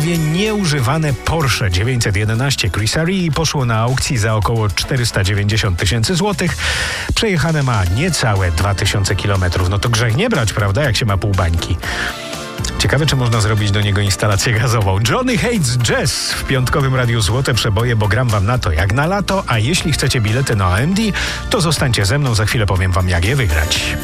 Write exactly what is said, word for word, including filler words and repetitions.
nowie nieużywane Porsche dziewięćset jedenaście Chrisa Ri poszło na aukcji za około czterysta dziewięćdziesiąt tysięcy złotych. Przejechane ma niecałe dwa tysiące kilometrów. No to grzech nie brać, prawda, jak się ma pół bańki. Ciekawe, czy można zrobić do niego instalację gazową. Johnny Hates Jazz w piątkowym Radiu Złote Przeboje, bo gram wam na to jak na lato, a jeśli chcecie bilety na O M D, to zostańcie ze mną, za chwilę powiem wam, jak je wygrać.